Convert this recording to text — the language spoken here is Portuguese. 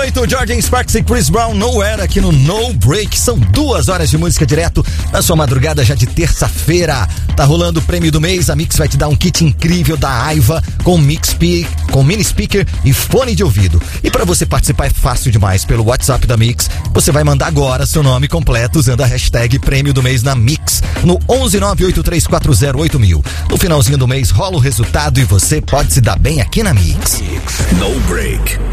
8, Jordan Sparks e Chris Brown, Nowhere, aqui no No Break. São 2 horas de música direto na sua madrugada já de terça-feira. Tá rolando o prêmio do mês, a Mix vai te dar um kit incrível da Aiva com mini speaker e fone de ouvido. E pra você participar é fácil demais, pelo WhatsApp da Mix. Você vai mandar agora seu nome completo usando a hashtag prêmio do mês na Mix no 11983408000. No finalzinho do mês rola o resultado e você pode se dar bem aqui na Mix. No Break.